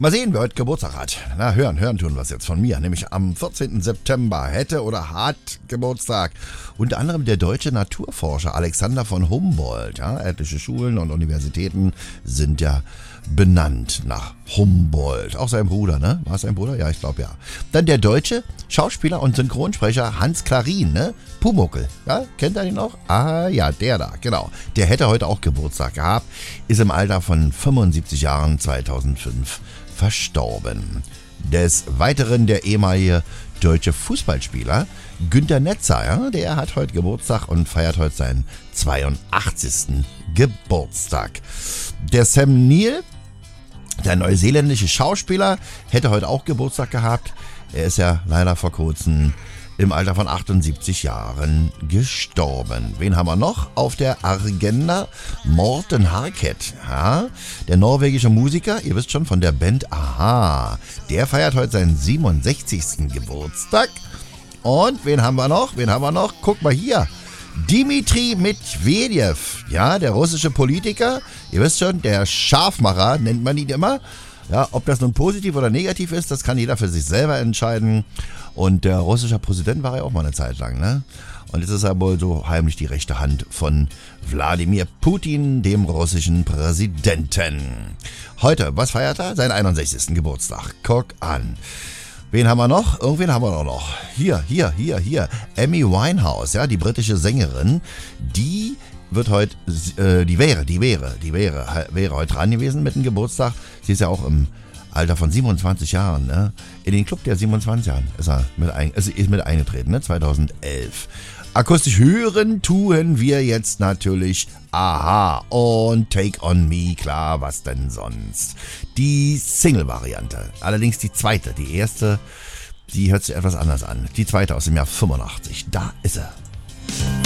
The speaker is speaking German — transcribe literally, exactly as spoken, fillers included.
Mal sehen, wer heute Geburtstag hat. Na, hören, hören tun wir es jetzt von mir. Nämlich am vierzehnten September hätte oder hat Geburtstag unter anderem der deutsche Naturforscher Alexander von Humboldt. Ja, etliche Schulen und Universitäten sind ja benannt nach Humboldt. Auch sein Bruder, ne? War es sein Bruder? Ja, ich glaube ja. Dann der deutsche Schauspieler und Synchronsprecher Hans Klarin, ne? Pumuckl, ja? Kennt ihr ihn noch? Ah ja, der da, genau. Der hätte heute auch Geburtstag gehabt, ist im Alter von fünfundsiebzig Jahren zweitausendfünf verstorben. Des Weiteren der ehemalige deutsche Fußballspieler Günter Netzer, ja, der hat heute Geburtstag und feiert heute seinen zweiundachtzigsten Geburtstag. Der Sam Neill, der neuseeländische Schauspieler, hätte heute auch Geburtstag gehabt. Er ist ja leider vor kurzem im Alter von achtundsiebzig Jahren gestorben. Wen haben wir noch auf der Agenda? Morten Harket, ja, der norwegische Musiker, ihr wisst schon, von der Band Aha. Der feiert heute seinen siebenundsechzigsten Geburtstag. Und wen haben wir noch? Wen haben wir noch? Guck mal hier. Dmitri Medvedev, ja, der russische Politiker, ihr wisst schon, der Scharfmacher nennt man ihn immer. Ja, ob das nun positiv oder negativ ist, das kann jeder für sich selber entscheiden. Und der russische Präsident war ja auch mal eine Zeit lang, ne? Und jetzt ist er wohl so heimlich die rechte Hand von Wladimir Putin, dem russischen Präsidenten. Heute, was feiert er? Seinen einundsechzigsten Geburtstag. Guck an. Wen haben wir noch? Irgendwen haben wir doch noch. Hier, hier, hier, hier. Amy Winehouse, ja, die britische Sängerin, die wird heute, äh, die wäre, die wäre, die wäre, wäre heute dran gewesen mit dem Geburtstag. Sie ist ja auch im Alter von siebenundzwanzig Jahren, ne? In den Club der siebenundzwanzig Jahren ist er mit, ein, ist, ist mit eingetreten, ne? zweitausendelf. Akustisch hören tun wir jetzt natürlich Aha und Take On Me, klar, was denn sonst. Die Single-Variante, allerdings die zweite, die erste, die hört sich etwas anders an. Die zweite aus dem Jahr fünfundachtzig, da ist er.